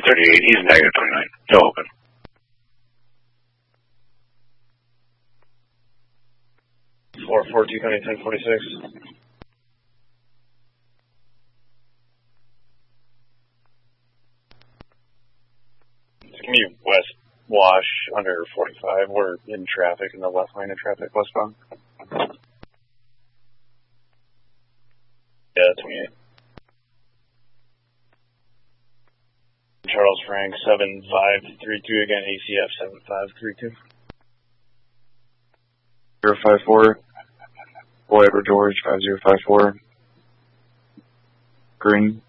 38, he's negative 29. Still open. Floor 42, County 1046. It's going to be west wash under 45. We're in traffic, in the left lane of traffic westbound. Yeah, 28. Charles Frank 7532 again, ACF 7532. 054, Boy Edward George 5054. Green.